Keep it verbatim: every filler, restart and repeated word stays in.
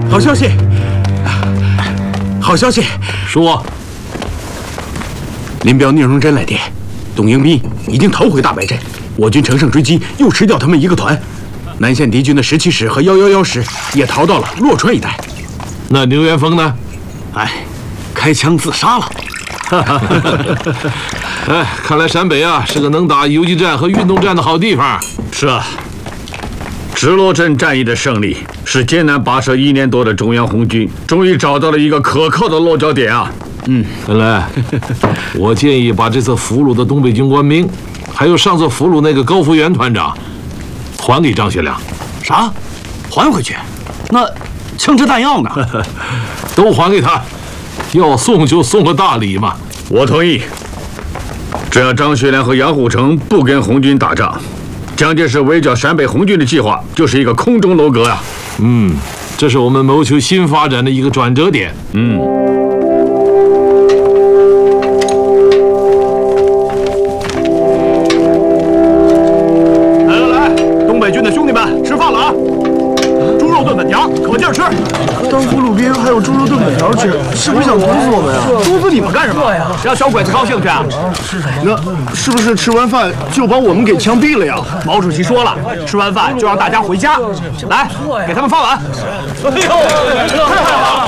好消息，好消息！ 说， 林彪、宁荣臻来电，董迎宾已经逃回大白镇，我军乘胜追击，又吃掉他们一个团。南线敌军的十七师和幺幺幺师也逃到了洛川一带。 那牛元峰呢？ 哎，开枪自杀了。 哎，看来陕北啊是个能打游击战和运动战的好地方。 是啊。 直洛镇战役的胜利，使艰难跋涉一年多的中央红军终于找到了一个可靠的落脚点啊！ 嗯，本来我建议把这次俘虏的东北军官兵，还有上次俘虏那个高福元团长，还给张学良。 啥？还回去？那枪支弹药呢？ 都还给他，要送就送个大礼嘛。 我同意。只要张学良和杨虎城不跟红军打仗。 蒋介石围剿陕北红军的计划就是一个空中楼阁呀、啊！ 嗯，这是我们谋求新发展的一个转折点。 嗯。 来来来，东北军的兄弟们，吃饭了啊！猪肉炖粉条，可劲儿吃！ 当俘虏兵还有猪肉炖粉条吃，是不是想毒死我们呀？ 毒死你们干什么？让小鬼子高兴去啊！ 那是不是吃完饭就把我们给枪毙了呀？ 毛主席说了，吃完饭就让大家回家。来，给他们发碗。哎呦，太好了！